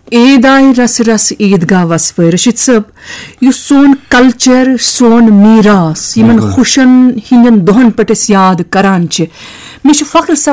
ईद आय रस रस ईदगाह वसफर रशीद साहब यह सोन कल्चर सोन मीरास यमन खुशन हिंदन दोहन पे याद करान मे फख्र